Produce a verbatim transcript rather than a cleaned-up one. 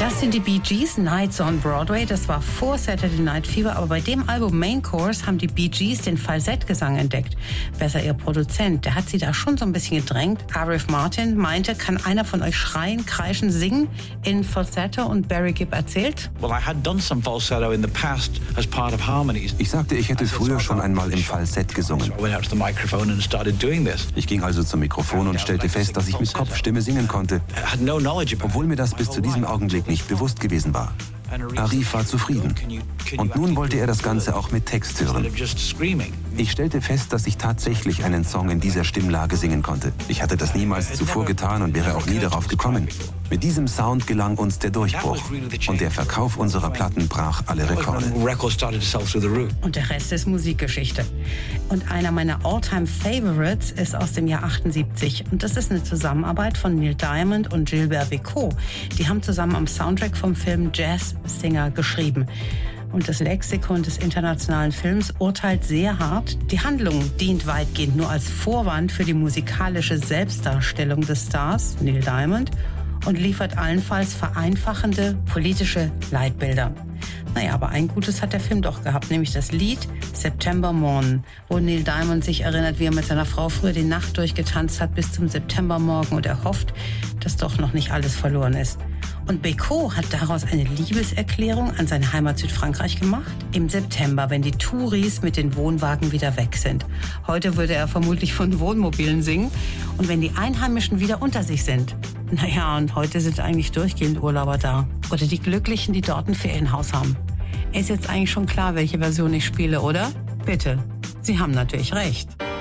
Das sind die Bee Gees, Nights on Broadway. Das war vor Saturday Night Fever, aber bei dem Album Main Course haben die Bee Gees den Falsettgesang entdeckt. Besser ihr Produzent, der hat sie da schon so ein bisschen gedrängt. Arif Martin meinte, kann einer von euch schreien, kreischen, singen in Falsetto, und Barry Gibb erzählt: Ich sagte, ich hätte früher schon einmal im Falsett gesungen. Ich ging also zum Mikrofon und stellte fest, dass ich mit Kopfstimme singen konnte, obwohl mir das bis zu diesem Augenblick nicht bewusst gewesen war. Arif war zufrieden. Und nun wollte er das Ganze auch mit Text hören. Ich stellte fest, dass ich tatsächlich einen Song in dieser Stimmlage singen konnte. Ich hatte das niemals zuvor getan und wäre auch nie darauf gekommen. Mit diesem Sound gelang uns der Durchbruch. Und der Verkauf unserer Platten brach alle Rekorde. Und der Rest ist Musikgeschichte. Und einer meiner All-Time-Favorites ist aus dem Jahr achtundsiebzig. Und das ist eine Zusammenarbeit von Neil Diamond und Gilbert Bécaud. Die haben zusammen am Soundtrack vom Film Jazz Singer geschrieben. Und das Lexikon des internationalen Films urteilt sehr hart: Die Handlung dient weitgehend nur als Vorwand für die musikalische Selbstdarstellung des Stars, Neil Diamond, und liefert allenfalls vereinfachende politische Leitbilder. Naja, aber ein Gutes hat der Film doch gehabt, nämlich das Lied September Morn, wo Neil Diamond sich erinnert, wie er mit seiner Frau früher die Nacht durchgetanzt hat bis zum Septembermorgen, und er hofft, dass doch noch nicht alles verloren ist. Und Bécaud hat daraus eine Liebeserklärung an seine Heimat Südfrankreich gemacht. Im September, wenn die Touris mit den Wohnwagen wieder weg sind. Heute würde er vermutlich von Wohnmobilen singen. Und wenn die Einheimischen wieder unter sich sind. Naja, und heute sind eigentlich durchgehend Urlauber da. Oder die Glücklichen, die dort ein Ferienhaus haben. Ist jetzt eigentlich schon klar, welche Version ich spiele, oder? Bitte. Sie haben natürlich recht.